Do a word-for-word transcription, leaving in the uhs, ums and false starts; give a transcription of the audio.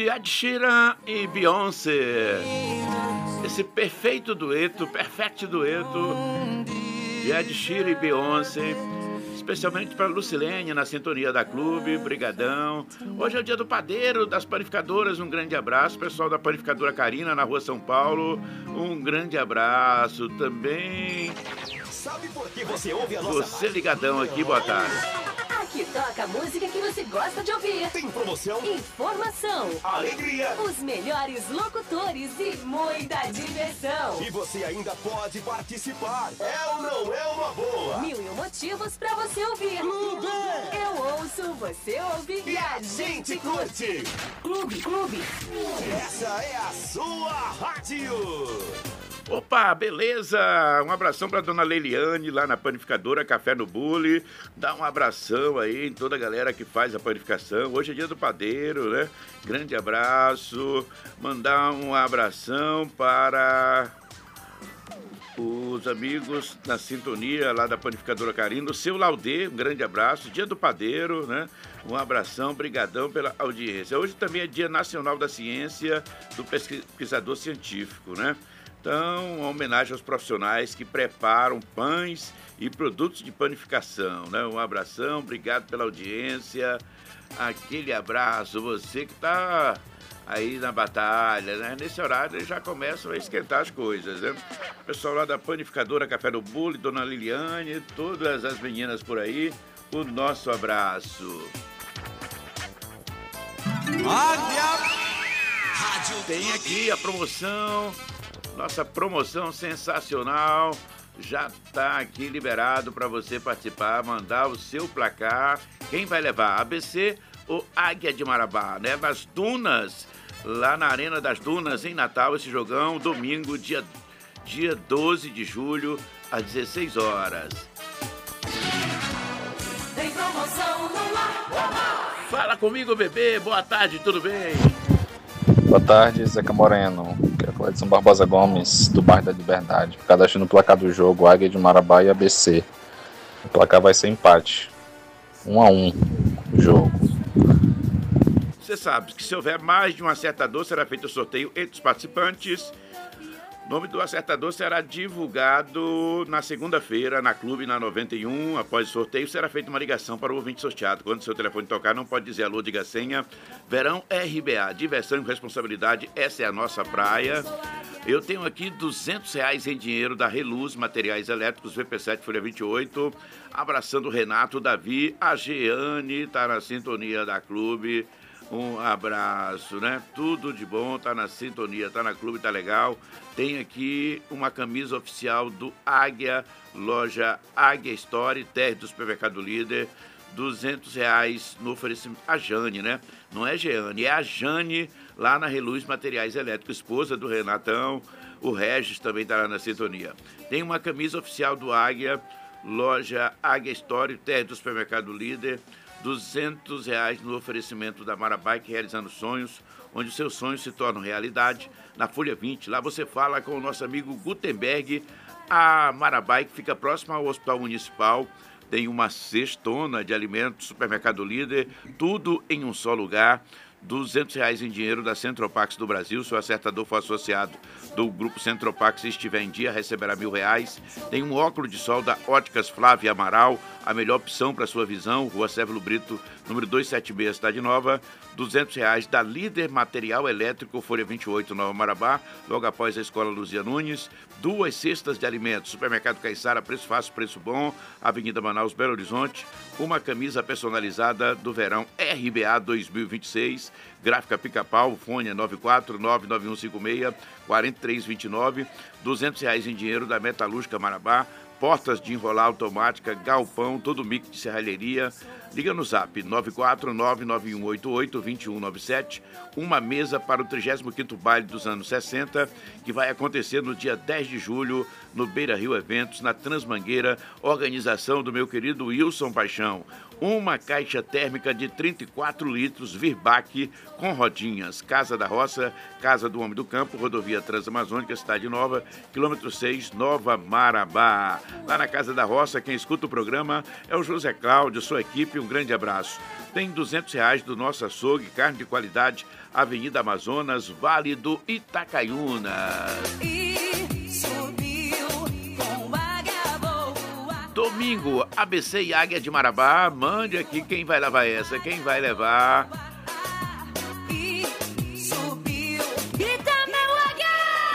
Ed Sheeran e Beyoncé. Esse perfeito dueto, perfect dueto de Ed Sheeran e Beyoncé. Especialmente para Lucilene, na sintonia da Clube, brigadão. Hoje é o dia do padeiro, das panificadoras, um grande abraço. Pessoal da panificadora Carina, na rua São Paulo, um grande abraço também. Sabe por que você ouve a nossa Você ligadão aqui, boa tarde. Aqui toca a música que você gosta de ouvir. Tem promoção, Informação, alegria, os melhores locutores e muita diversão. e você ainda pode participar. É ou não é uma boa? Mil e um motivos pra você ouvir. Clube! Eu ouço, você ouve E a gente curte! Clube, clube. Essa é a sua rádio! Opa, beleza? Um abração pra dona Leiliane, lá na panificadora Café no Bule. Dá um abração aí em toda a galera que faz a panificação. Hoje é dia do padeiro, né? Grande abraço. Mandar um abração para os amigos na sintonia lá da panificadora Carina. O seu Laudê, um grande abraço. Dia do padeiro, né? Um abração, brigadão pela audiência. Hoje também é Dia Nacional da Ciência do Pesquisador Científico, né? Então, uma homenagem aos profissionais que preparam pães e produtos de panificação, né? Um abração, obrigado pela audiência, aquele abraço, você que está aí na batalha, né? Nesse horário já começam a esquentar as coisas, né? Pessoal lá da panificadora Café do Bule, dona Liliane, todas as meninas por aí, o nosso abraço. Tem aqui a promoção. Nossa promoção sensacional, já está aqui liberado para você participar, mandar o seu placar. Quem vai levar? A B C ou Águia de Marabá, né? Nas Dunas, lá na Arena das Dunas, em Natal, esse jogão, domingo, dia, dia doze de julho, às dezesseis horas. Tem promoção no ar. Fala comigo, bebê, boa tarde, tudo bem? Boa tarde, Zeca Moreno. Que é Cleiton Barbosa Gomes, do bairro da Liberdade. Cadastrando no placar do jogo, Águia de Marabá e A B C. O placar vai ser empate. Um a um o jogo. Você sabe que se houver mais de um acertador, será feito o sorteio entre os participantes. O nome do acertador será divulgado na segunda-feira na Clube, na noventa e um. Após o sorteio, será feita uma ligação para o ouvinte sorteado. Quando seu telefone tocar, não pode dizer alô, diga senha. Verão R B A, diversão e responsabilidade, essa é a nossa praia. Eu tenho aqui duzentos reais em dinheiro da Reluz Materiais Elétricos, V P sete, folha vinte e oito. Abraçando o Renato, Davi, a Jeane, tá na sintonia da Clube. Um abraço, né? Tudo de bom, tá na sintonia, tá na Clube, tá legal. Tem aqui uma camisa oficial do Águia, loja Águia Store, terra do Supermercado Líder. duzentos reais no oferecimento. A Jane, né? Não é Jeane, é a Jane, lá na Reluz Materiais Elétricos, esposa do Renatão. O Regis também tá lá na sintonia. Tem uma camisa oficial do Águia, loja Águia Store, terra do Supermercado Líder. duzentos reais no oferecimento da Marabike, realizando sonhos, onde os seus sonhos se tornam realidade. Na Folha vinte, lá você fala com o nosso amigo Gutenberg. A Marabike fica próxima ao Hospital Municipal. Tem uma cestona de alimentos, Supermercado Líder, tudo em um só lugar. duzentos reais em dinheiro da Centropax do Brasil. Se o acertador for associado do grupo Centropax e estiver em dia, receberá mil reais. Tem um óculos de sol da Óticas Flávia Amaral, a melhor opção para sua visão. Rua Sérvulo Brito, número duzentos e setenta e seis, Cidade Nova. duzentos reais da Líder Material Elétrico, Folha vinte e oito, Nova Marabá, logo após a Escola Luzia Nunes. Duas cestas de alimentos, Supermercado Caiçara, preço fácil, preço bom, Avenida Manaus, Belo Horizonte. Uma camisa personalizada do verão R B A dois mil e vinte e seis. Gráfica Pica-Pau, fone é nove quatro nove nove um cinco seis quatro três dois nove. duzentos reais em dinheiro da Metalúrgica Marabá. Portas de enrolar automática, galpão, todo mix de serralheria. Liga no zap nove quatro nove nove um oito oito dois um nove sete. Uma mesa para o trigésimo quinto baile dos anos sessenta, que vai acontecer no dia dez de julho, no Beira Rio Eventos, na Transmangueira, organização do meu querido Wilson Paixão. Uma caixa térmica de trinta e quatro litros Virbac com rodinhas. Casa da Roça, Casa do Homem do Campo, Rodovia Transamazônica, Cidade Nova, quilômetro seis, Nova Marabá. Lá na Casa da Roça, quem escuta o programa é o José Cláudio, sua equipe, um grande abraço. tem duzentos reais do nosso açougue, carne de qualidade, Avenida Amazonas, Vale do Itacaiuna. E subiu com águia boa. Domingo, A B C e Águia de Marabá, mande aqui quem vai levar essa, quem vai levar